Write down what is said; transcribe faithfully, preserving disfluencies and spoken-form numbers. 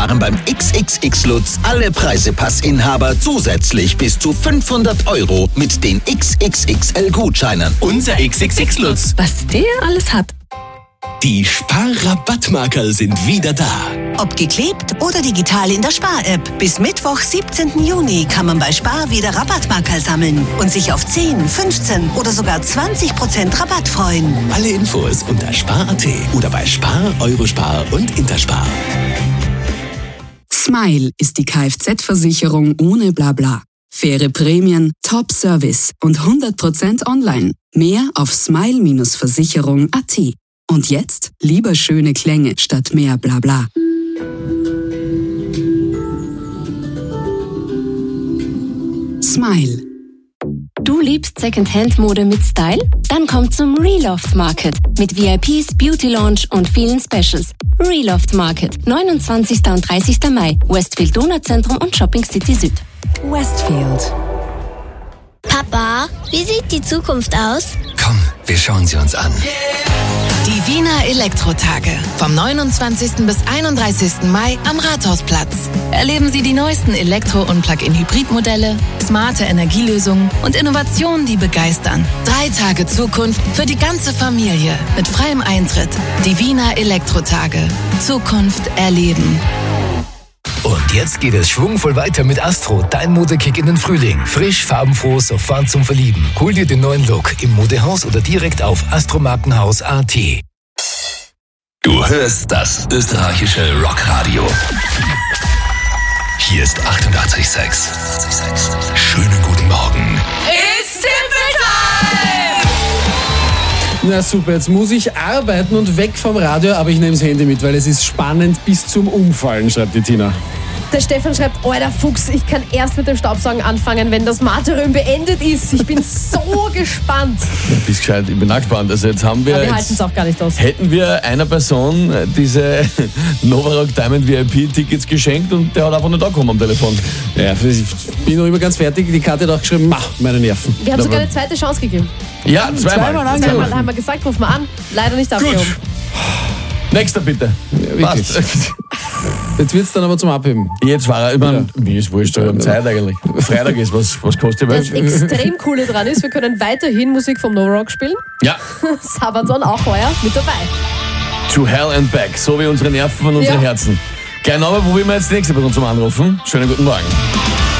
sparen beim X X X Lutz alle Preisepassinhaber zusätzlich bis zu fünfhundert Euro mit den X X X L-Gutscheinen. Unser X X X Lutz. Was der alles hat. Die Spar-Rabattmarkerl sind wieder da. Ob geklebt oder digital in der Spar-App. Bis Mittwoch, siebzehnten Juni kann man bei Spar wieder Rabattmarkerl sammeln und sich auf zehn, fünfzehn oder sogar zwanzig Prozent Rabatt freuen. Alle Infos unter spar punkt at oder bei Spar, Eurospar und Interspar. Smile ist die Kfz-Versicherung ohne Blabla. Faire Prämien, Top-Service und hundert Prozent online. Mehr auf smile Versicherung punkt at. Und jetzt lieber schöne Klänge statt mehr Blabla. Smile. Du liebst Secondhand-Mode mit Style? Dann komm zum Reloft Market mit V I Ps, Beauty Lounge und vielen Specials. Reloft Market, neunundzwanzigsten und dreißigsten Mai, Westfield Donauzentrum und Shopping City Süd. Westfield. Papa, wie sieht die Zukunft aus? Komm, wir schauen sie uns an. Die Wiener Elektrotage. Vom neunundzwanzigsten bis einunddreißigsten Mai am Rathausplatz. Erleben Sie die neuesten Elektro- und Plug-in-Hybrid-Modelle, smarte Energielösungen und Innovationen, die begeistern. Drei Tage Zukunft für die ganze Familie mit freiem Eintritt. Die Wiener Elektrotage. Zukunft erleben. Und jetzt geht es schwungvoll weiter mit Astro, dein Modekick in den Frühling. Frisch, farbenfroh, sofort zum Verlieben. Hol dir den neuen Look im Modehaus oder direkt auf astromarkenhaus punkt at. Du hörst das österreichische Rockradio. Hier ist achtundachtzig Komma sechs. Schönen guten Morgen. It's Simple Time! Na super, jetzt muss ich arbeiten und weg vom Radio, aber ich nehme das Handy mit, weil es ist spannend bis zum Umfallen, schreibt die Tina. Der Stefan schreibt, alter Fuchs, ich kann erst mit dem Staubsaugen anfangen, wenn das Martyrium beendet ist. Ich bin so gespannt. Ja, bist gescheit, ich bin auch gespannt. Also jetzt haben wir, Aber wir jetzt, halten es auch gar nicht aus. Hätten wir einer Person diese Novarock Diamond V I P-Tickets geschenkt und der hat einfach nicht angekommen am Telefon. Ja, ich bin noch immer ganz fertig. Die Karte hat auch geschrieben, mach meine Nerven. Wir haben sogar eine zweite Chance gegeben. Ja, zweimal. Zweimal, zweimal haben wir gesagt, ruf mal an. Leider nicht abgehoben. Gut. Nächster bitte. Ja, jetzt wird es dann aber zum Abheben. Jetzt war er, ich meine, ja. Mir ist wurscht, wir haben Zeit eigentlich. Freitag ist, was, was kostet das? Das extrem Coole dran ist, wir können weiterhin Musik vom No Rock spielen. Ja. Sabaton auch heuer mit dabei. To Hell and Back, so wie unsere Nerven und unsere ja. Herzen. Gleich nochmal, probieren wir jetzt die nächste Person zum Anrufen. Schönen guten Morgen.